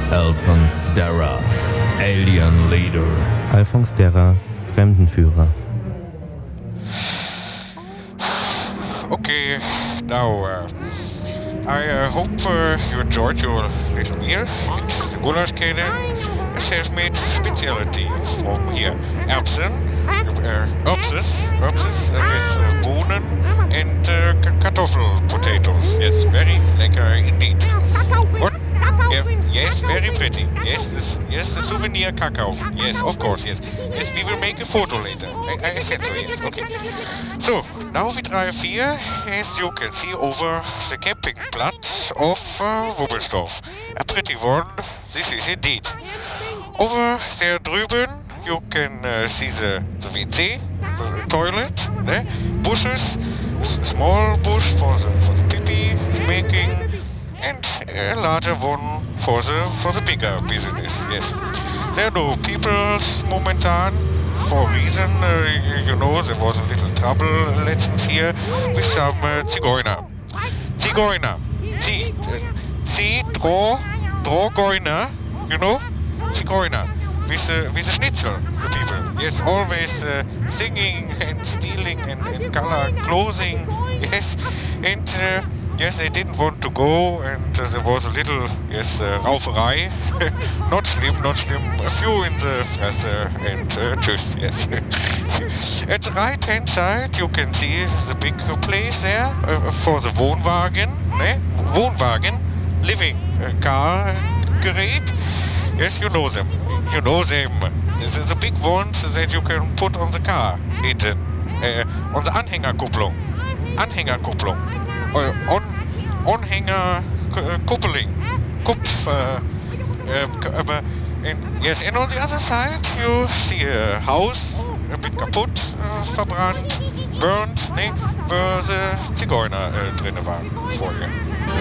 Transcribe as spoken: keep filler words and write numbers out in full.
Alphonse Darra, Alien Leader. Alphonse Darra, Fremdenführer. Okay, now uh, I uh, hope uh, you enjoyed your little meal. The goulash cannon has made specialty from here. Erbsen, uh, Erbses, Erbses uh, with uh, Bohnen and uh, Kartoffel potatoes. Yes, very lekker indeed. What? Yeah, yes, very pretty. Yes, this, yes, the souvenir cacao. Yes, of course, yes. Yes, we will make a photo later. I, I said so, yes, okay. So, now we drive here, as you can see, over the campingplatz of uh, Wubbelsdorf. A pretty one, this is indeed. Over there drüben, you can uh, see the, the W C, the toilet, ne? Bushes, s small bush for the, for the pee-pee making, and a larger one for the for the bigger business. Yes, there are no people momentan for a reason. Uh, you know, there was a little trouble legends here with some uh, Zigeuner. Zigeuner. Z. Z. Draw. Drawgoiner. You know, Zigeuner. With uh, with a schnitzel, the people. Yes, always uh, singing and stealing and, and color clothing. Yes, and. Uh, Yes, they didn't want to go, and uh, there was a little, yes, uh, Rauferei. Not slim, not slim. A few in the Fresse, and uh, tschüss, yes. At the right-hand side, you can see the big place there uh, for the Wohnwagen, ne? Wohnwagen, living uh, car gerät. Yes, you know them. You know them. This is the big ones that you can put on the car, hinten, uh, on the Anhängerkupplung. Anhängerkupplung. Uh, on, Anhänger uh, coupling, Kupf, uh, uh, uh, and yes, and on the other side you see a house, a bit kaputt, uh, verbrannt, burned, ne, where the Zigeuner uh, drin waren vorher.